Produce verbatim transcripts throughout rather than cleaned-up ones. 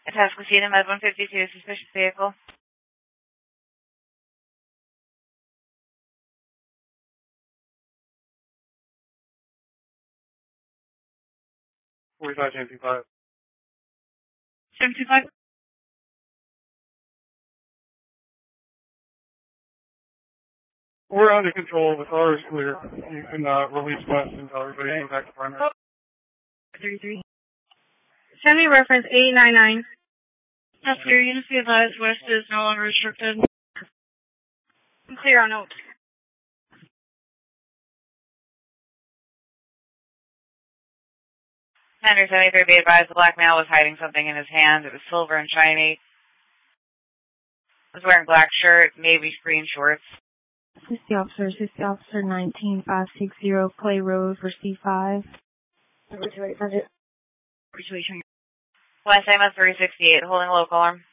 Atascocita Med one fifty-two, suspicious vehicle. forty-five, seventy-five. seventy-five? We're under control. The car is clear. You can uh, release West and tell everybody to go back to primary. Oh. thirty-three. Send me reference eight nine nine. After units be advised, West is no longer restricted. I'm clear on note. Commander seventy-three, be advised the black male was hiding something in his hand. It was silver and shiny. Was wearing black shirt, navy green shorts. Assist officer, assist officer nineteen five sixty Clay Road for C five. Number two eight, budget. Situation. West M S three sixty-eight, holding local arm.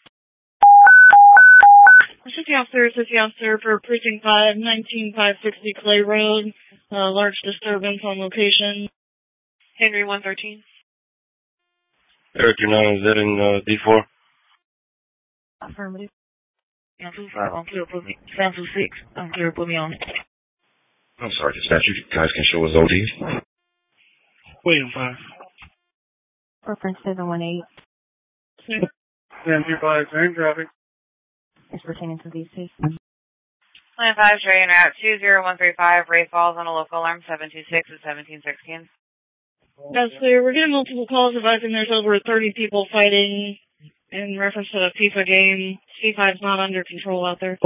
Assisting officer, assisting officer for precinct five, nineteen five sixty Clay Road. Uh, large disturbance on location. Henry one thirteen. Eric, you're nine, is that in uh, D four? Affirmative. nine two five, I'm clear, put me. seven two six, I'm clear, put me on. I'm sorry, dispatch, you guys can show us O Ds. William five. Reference seven one eight. seventy-five, same traffic. Is pertaining to these cases. Plan five, showing route two zero one three five, Ray Falls on a local alarm, seven two six and seventeen sixteen. That's clear. We're getting multiple calls advising there's over thirty people fighting in reference to the FIFA game. C five's not under control out there.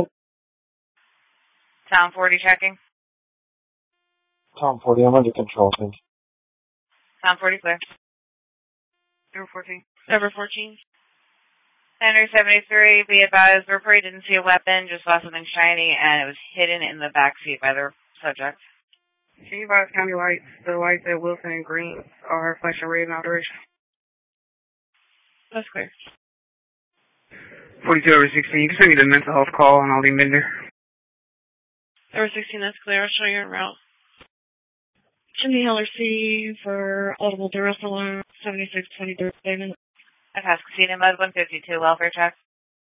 Town forty checking. Tom forty, I'm under control, thanks. Town forty clear. Number fourteen. Number fourteen. Henry seventy-three, be advised, Referee didn't see a weapon, just saw something shiny, and it was hidden in the back seat by the subject. Can you advise county lights, the lights at Wilson and Green are flashing red in operation? That's clear. forty-two over sixteen, you can send me the mental health call and I'll be in there. Over sixteen, that's clear. I'll show you a route. Chimney Heller C for audible duress alarm, seventy-six twenty-three statement. Atascocita Med one fifty-two, welfare check.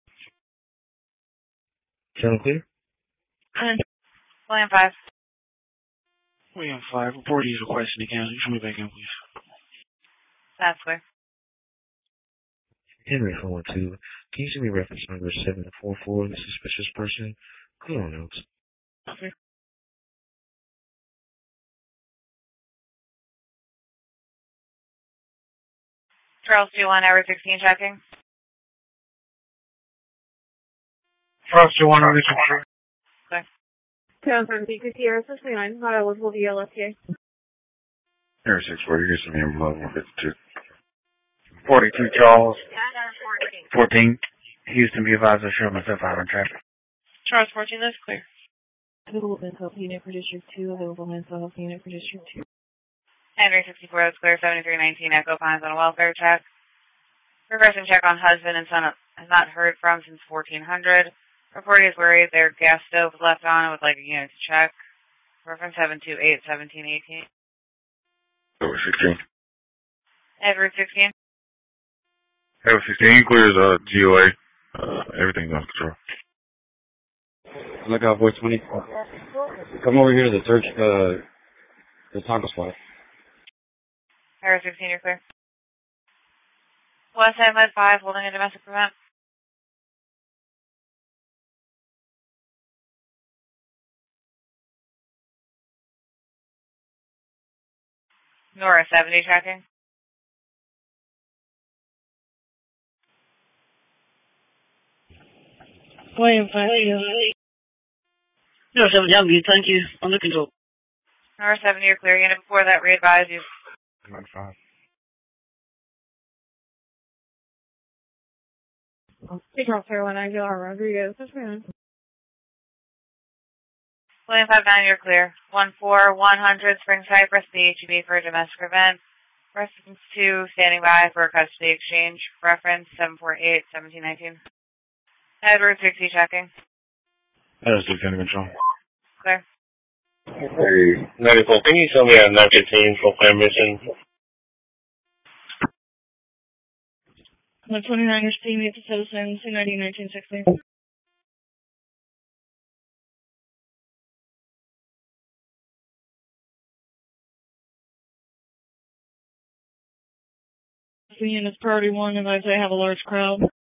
Sound clear? And William five. William five, report is requested again. You should be back in, please. That's clear. Henry four one two, can you send me reference number seven four four, the suspicious person? Clear on notes. okay. Charles two one, hour sixteen checking. Charles two one, over sixteen. Okay. Town seventy, Gutierrez, sixty-nine, not eligible to L S T A. Eric six four, you're going to send me a one fifty-two. forty-two, Charles. fourteen. Houston, be advised, I show myself out on traffic. Charles fourteen, that's clear. Available mental health unit for District two. Available mental health unit for District two. Henry sixty-four, that's clear. seventy-three nineteen, Echo Pines on a welfare check. Progressing check on husband and son has not heard from since fourteen hundred. Reporter is worried their gas stove was left on and would like a unit to check. Reference seven two eight, seventeen eighteen. Over sixteen. Edward sixteen. Over sixteen, clears uh, G O A. Uh, everything's under control. Look out, boy twenty. Come over here to the search, uh, the taco spot. Edward sixteen, you're clear. West Side Med five, holding a domestic prevent. Nora seventy tracking. William five. No, seven W, thank you. Under control. Nora seventy, you're clear. Unit before that, re-advise you. Nine five. Take off here when I go on Rodriguez. That's fine. William five nine, you're clear. one four one hundred Spring Cypress, the H E B for a domestic event. Reference two, standing by for a custody exchange. Reference seven four eight, seventeen nineteen. Edward sixty checking. Edward sixty under control. Clear. Hey, ninety-four, can you tell me a nine fifteen full plan mission? The twenty-niners team meet the citizen, C ninety, nineteen sixty. The unit's priority one, advise they have a large crowd.